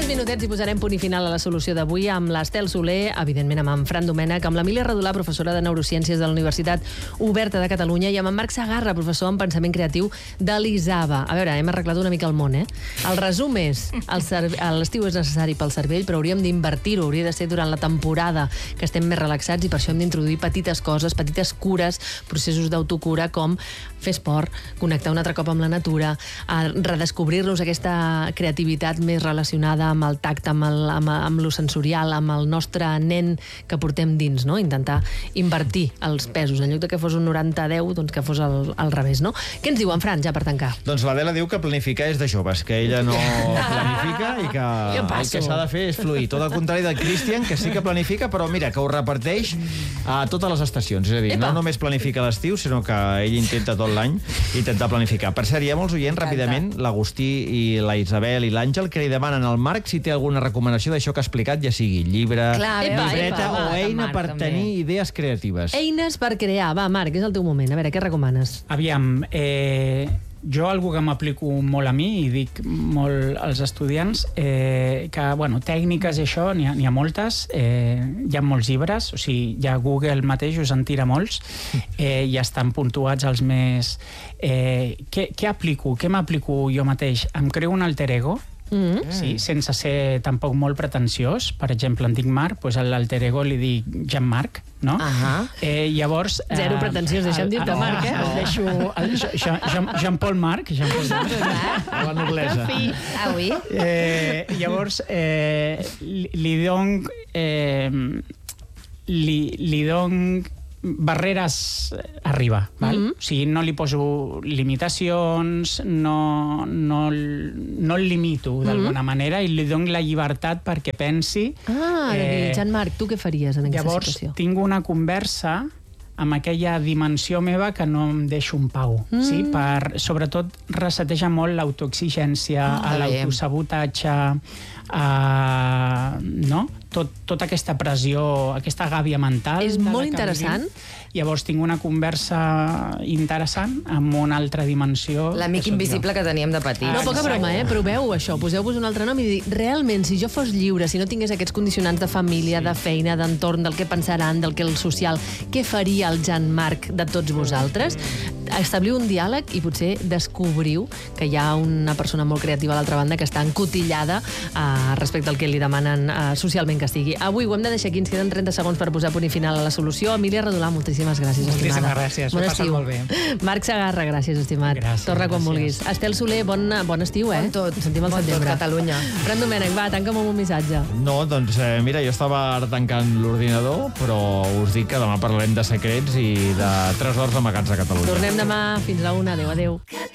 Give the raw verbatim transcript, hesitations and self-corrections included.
minutets i posarem punt i final a la solució d'avui amb l'Estel Soler, evidentment amb en Fran Domènech, amb l'Emília Redolà, professora de Neurociències de la Universitat Oberta de Catalunya, i amb en Marc Segarra, professor en Pensament Creatiu de l'Isaba. A veure, hem arreglat una mica el món, eh? El resum és, l'estiu és necessari pel cervell, però hauríem d'invertir-ho, hauria de ser durant la temporada que estem més relaxats, i per això hem d'introduir petites coses, petites cures, processos d'autocura, com fer esport, connectar un altre cop amb la natura, redescobrir-nos aquesta creativitat més relacionada amb el tacte, amb, el, amb, amb lo sensorial, amb el nostre nen que portem dins, no? Intentar invertir els pesos. En lloc de que fos un noranta a deu, doncs que fos al, al revés, no? Què ens diu en Fran, ja per tancar? Doncs l'Adela diu que planificar és de joves, que ella no planifica i que el que s'ha de fer és fluir. Tot el contrari del Christian, que sí que planifica, però mira, que ho reparteix a totes les estacions. És a dir, Epa. no només planifica l'estiu, sinó que ell intenta tot l'any intentar planificar. Per cert, hi ha molts oients, ràpidament, l'Agustí i la Isabel i l'Àngel, que li demanen al Marc si té alguna recomanació d'això que ha explicat, ja sigui llibre, Clar, llibreta epa, o va, eina Marc, per també. tenir idees creatives. Eines per crear. Va, Marc, és el teu moment. A veure, què recomanes? Aviam, eh, jo algo que m'aplico molt a mi i dic molt als estudiants, eh, que, bueno, tècniques i això, n'hi ha, n'hi ha moltes, eh, hi ha molts llibres, o sigui, ja Google mateix us en tira molts, eh, ja estan puntuats els més... Eh, què, què aplico? Què m'aplico jo mateix? Em creo un alter ego, Mm. sí, sense ser tampoc molt pretensiós. Per exemple, en dic Marc, doncs a l'alter ego li dic Jean-Marc, no? Uh -huh. eh, llavors... Zero eh, pretensiós, deixa'm dir-te, Marc, eh? El deixo... El, Jean, Jean, Jean-Paul Marc, Jean-Paul Marc, A la noblesa. Ah, oui? Eh, llavors, eh, li, li don... Eh, li, li don barreres arriba, val? Mm-hmm. O sigui, no li poso limitacions, no, no, no el limito d'alguna mm-hmm. manera, i li dono la llibertat perquè pensi. Ah, eh, Jean-Marc, tu què faries en aquesta llavors, situació? Llavors, tinc una conversa amb aquella dimensió meva que no em deixo un pau. Mm. Sí? Per, sobretot, reseteja molt l'autoexigència, Ah, l'autosabotatge, uh, no? Tot, tota aquesta pressió, aquesta gàbia mental. És molt interessant. Llavors tinc una conversa interessant amb una altra dimensió. L'amic invisible que teníem de petit. No, poca broma, eh? Proveu això, poseu-vos un altre nom i dir, realment, si jo fos lliure, si no tingués aquests condicionants de família, de feina, d'entorn, del que pensaran, del que el social, què faria el Jean-Marc de tots vosaltres? Establiu un diàleg i potser descobriu que hi ha una persona molt creativa a l'altra banda que està encotillada uh, respecte al que li demanen uh, socialment que estigui. Avui ho hem de deixar aquí, ens queden trenta segons per posar punt i final a la solució. Emília Redolà, moltíssimes gràcies, estimada. Moltíssimes gràcies, m'ho he passat molt bé. Marc Segarra, gràcies, estimat. Gràcies, Torna quan gràcies. vulguis. Estel Soler, bon, bon estiu, eh? Bon tot, Ens sentim al bon tot, setembre. Catalunya. Fran Domènech, va, tanca'm amb un missatge. No, doncs eh, mira, jo estava ara tancant l'ordinador, però us dic que demà parlarem de secrets i de tresors amagats a Catalunya. Tornem demà, fins la una. Adéu, adéu.